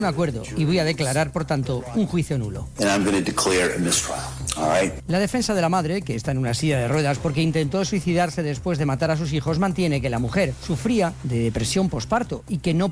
un acuerdo y voy a declarar, por tanto, un juicio nulo. La defensa de la madre, que está en una silla de ruedas porque intentó suicidarse después de matar a sus hijos, mantiene que la mujer sufría de depresión posparto y que no